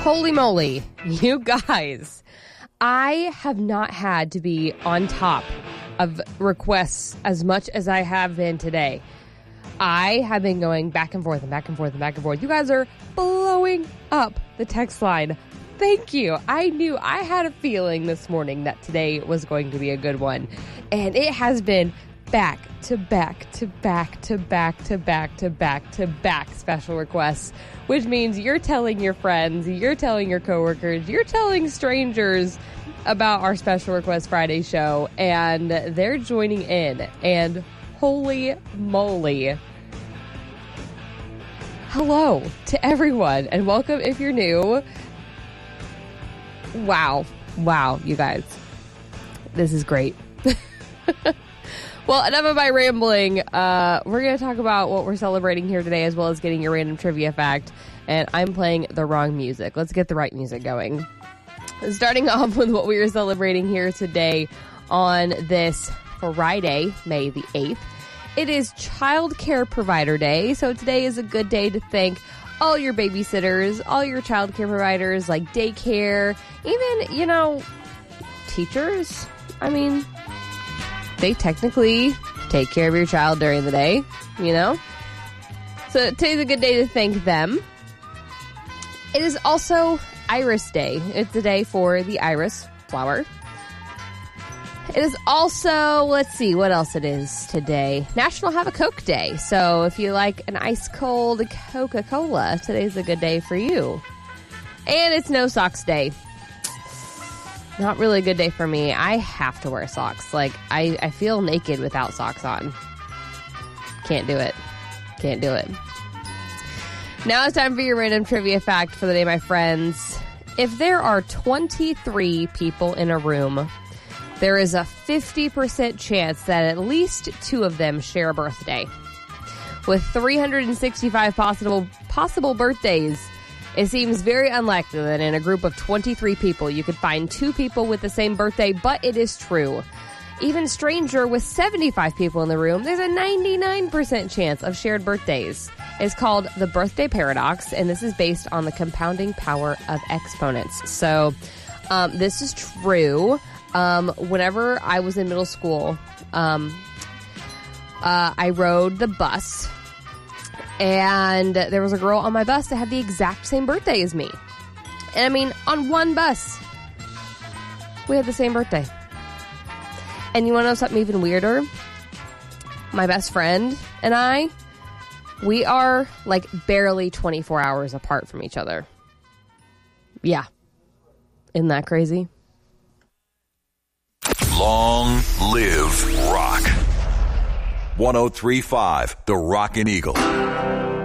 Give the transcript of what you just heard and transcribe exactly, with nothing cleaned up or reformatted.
Holy moly, you guys. I have not had to be on top of requests as much as I have been today. I have been going back and forth and back and forth and back and forth. You guys are blowing up the text line. Thank you. I knew, I had a feeling this morning that today was going to be a good one. And it has been back to back to back to back to back to back to back special requests, which means you're telling your friends, you're telling your coworkers, you're telling strangers about our Special Request Friday show, and they're joining in. And holy moly. Hello to everyone, and welcome if you're new. Wow. Wow, you guys. This is great. Well, enough of my rambling. Uh, we're going to talk about what we're celebrating here today, as well as getting your random trivia fact. And I'm playing the wrong music. Let's get the right music going. Starting off with what we are celebrating here today on this Friday, May the eighth. It is Child Care Provider Day. So today is a good day to thank all your babysitters, all your child care providers like daycare, even, you know, teachers. I mean, they technically take care of your child during the day, you know? So today's a good day to thank them. It is also Iris Day. It's the day for the iris flower. It is also, let's see what else it is today. National Have a Coke Day. So if you like an ice cold Coca-Cola, today's a good day for you. And it's No Socks Day. Not really a good day for me. I have to wear socks. Like, I, I feel naked without socks on. Can't do it. Can't do it. Now it's time for your random trivia fact for the day, my friends. If there are twenty-three people in a room, there is a fifty percent chance that at least two of them share a birthday. With three hundred sixty-five possible possible birthdays, it seems very unlikely that in a group of twenty-three people you could find two people with the same birthday, but it is true. Even stranger, with seventy-five people in the room, there's a ninety-nine percent chance of shared birthdays. It's called the birthday paradox, and this is based on the compounding power of exponents. So um, this is true. Um, whenever I was in middle school, um, uh, I rode the bus. And there was a girl on my bus that had the exact same birthday as me. And I mean, on one bus, we had the same birthday. And you want to know something even weirder? My best friend and I, we are like barely twenty-four hours apart from each other. Yeah. Isn't that crazy? Long live rock. one oh three point five, The Rockin' Eagle.